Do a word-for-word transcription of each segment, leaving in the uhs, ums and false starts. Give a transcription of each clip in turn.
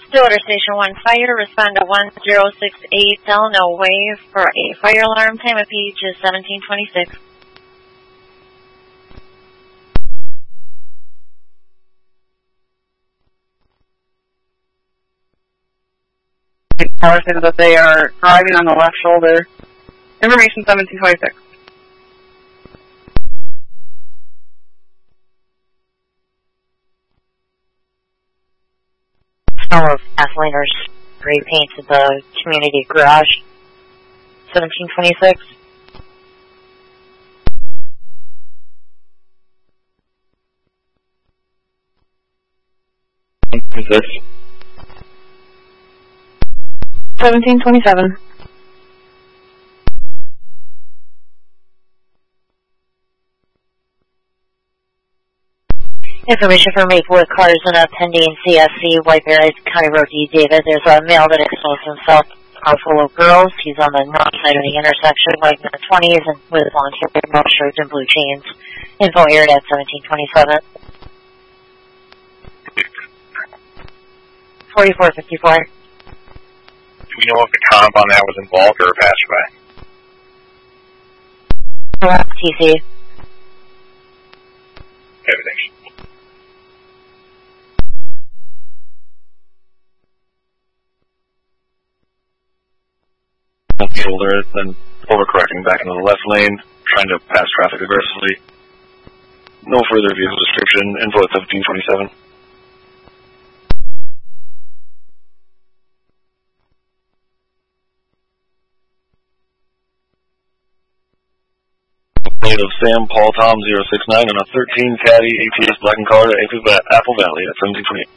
Stillwater Station one Fire, respond to one zero six eight Delano Way for a fire alarm. Time of each is seventeen twenty-six. Power says that they are driving on the left shoulder. Information seventeen twenty-six. Smell of gasoliners, spray paint at the community garage. seventeen twenty-six. Is this? seventeen twenty-seven. Information for Maplewood cars in a pending C S C, White Bear, County Road D. David. There's a male that exposed himself, car full of girls. He's on the north side of the intersection, white in the twenties, and with long hair, no shirts, and blue jeans. Info aired at seventeen twenty-seven. forty-four fifty-four. Do we know if the comp on that was in bulk or a passerby? T C. Everything. Shoulder, then overcorrecting back into the left lane, trying to pass traffic aggressively. No further vehicle description. Info at seventeen twenty-seven. Plate of Sam Paul Tom zero six nine on a thirteen Caddy A T S black and color at Apple Valley at seventeen twenty-eight.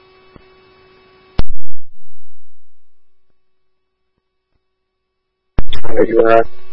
You are